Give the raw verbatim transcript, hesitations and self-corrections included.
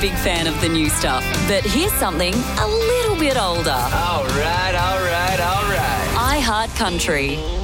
big fan of the new stuff, but here's something a little bit older. All right, all right, all right. I Heart Country.